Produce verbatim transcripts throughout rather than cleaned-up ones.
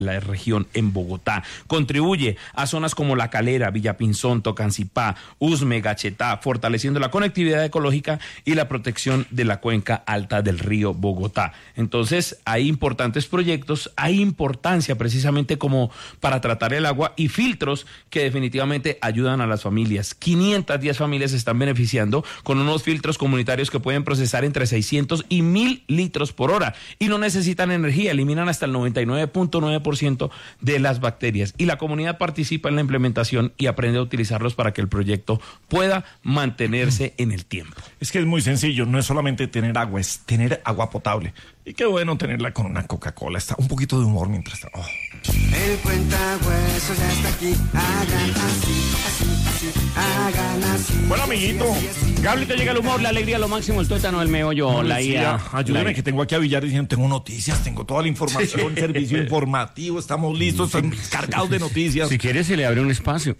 la región en Bogotá. Contribuye a zonas como La Calera, Villapinzón, Tocancipá, Usme, Gachetá, fortaleciendo la conectividad ecológica y la protección de la cuenca alta del río Bogotá. Entonces, hay importantes proyectos, hay importancia precisamente como para tratar el agua y filtros que definitivamente ayudan a las familias. quinientas diez familias se están beneficiando con unos filtros comunitarios que pueden procesar entre seiscientos y mil litros por hora y no necesitan energía, eliminan hasta el noventa y nueve punto nueve por ciento de las bacterias y la comunidad participa en la implementación y aprende a utilizarlos para que el proyecto pueda mantenerse en el tiempo. Es que es muy sencillo, no es solamente tener agua, es tener agua potable. Y qué bueno tenerla con una Coca-Cola. Está un poquito de humor mientras... Oh. El cuentahuesos ya está aquí. Hagan así, así, así, hagan así. Bueno, amiguito. Gablito, llega el humor, la alegría, lo máximo, el tuétano, el meollo, No, la Lucía, I A. ayúdame la... que tengo aquí a Villar diciendo, tengo noticias, tengo toda la información, servicio informativo, estamos listos, estamos cargados de noticias. Si quiere se le abre un espacio.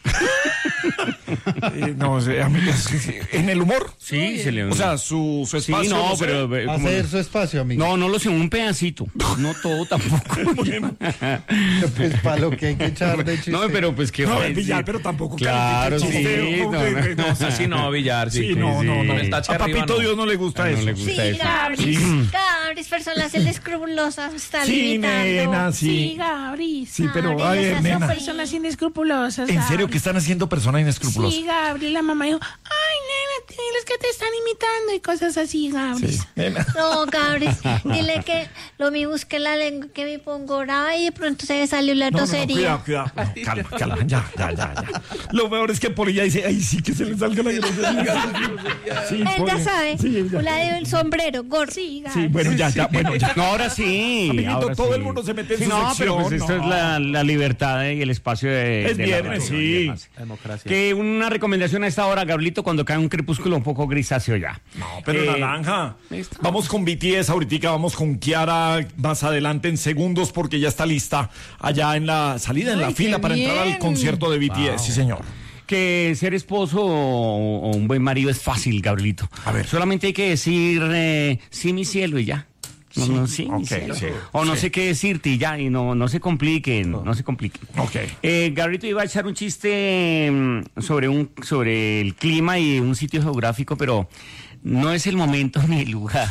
Eh, no, amigas, en el humor. Sí, se le... O sea, su, su espacio. Sí, no, no sé. pero... eh, como- Hacer su espacio, amigo. No, no lo sé, un pedacito. No todo tampoco. Bueno. Pues para lo que hay que echar de chiste. No, pero pues que... No, joder, Villar, sí. pero tampoco. Claro, califique sí. chiste, No, hombre, no. no, Así no, Villar, sí. Sí, no, sí. no, no. Con el tache A arriba, Papito no. Dios no le gusta Ah, no eso. le gusta Sí, eso. Gabris, Sí. Gabris, personas inescrupulosas están Sí, limitando. nena, sí. Sí, Gabri. Sí, pero, Gabri, ay, esas nena. son Personas inescrupulosas. ¿En serio Gabri. que están haciendo personas inescrupulosas? Sí, Gabri. La mamá dijo, ay, nena, diles que te están imitando y cosas así, Gabri. Sí, nena. No, Gabris, dile que lo me busque la lengua, que me pongo brava y de pronto se le salió la No, no, no, tosería. cuidado, cuidado. No, calma, calma, ya, ya, ya, ya. Lo peor es que Polilla dice, ay, sí, que se le salga la grosería. Sí, Él Poli. ya sabe, Sí, ya. la del sombrero, gordo. Sí, Gabri. Sí, bueno, ya, ya, bueno, ya. No, ahora sí. Amiguito, ahora todo sí. el mundo se mete en Sí, su no, sección, pero pues esto no. es la, la libertad y el espacio de... Es de la viernes, radio, sí. y demás. Democracia. Que una recomendación a esta hora, Gablito, cuando cae un crepúsculo un poco grisáceo ya. No, pero Eh, naranja. listo. Vamos con B T S ahorita, vamos con Kiara más adelante en segundos porque ya está lista allá en la salida, en la Ay, fila qué para entrar al bien. concierto de B T S. Sí, señor. Que ser esposo o, o un buen marido es fácil, Gabrielito. A ver. Solamente hay que decir eh, sí, mi cielo, y ya. No, no, sí, mi ok, cielo. sí, o no sí. sé qué decirte y ya, y no, no se compliquen, no, se compliquen. Ok. Eh, Gabrielito iba a echar un chiste mm, sobre, un, sobre el clima y un sitio geográfico, pero no es el momento ni el lugar.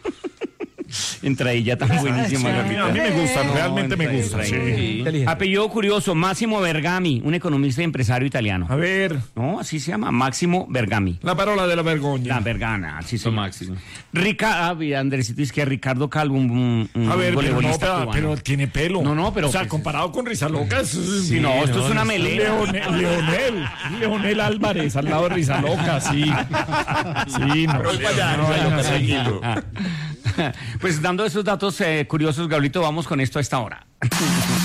Entra ella tan buenísima, A mí, Gabrielito. a mí me gusta, No, realmente me entra ahí, gusta. entra ahí. Sí. Inteligente. Apellido curioso, Máximo Bergami, un economista y empresario italiano. A ver, No, así se llama, Máximo Bergami. la parola de la vergogna. La Bergana, así se Lo llama. máximo. Ricardo, ah, Andresito, dice que Ricardo Calvo, un, un A ver, pero, no, voleibolista pero, cubano. pero tiene pelo. No, no, pero O sea, pues- comparado con Rizalocas. Sí, no, esto es una melena. Leonel, Leonel, Leonel Álvarez al lado de Rizaloca, sí. Sí, no. Voy para allá, no, Rizaloca, no, tranquilo. Pues dando esos datos eh, curiosos, Gabrielito, vamos con esto a esta hora.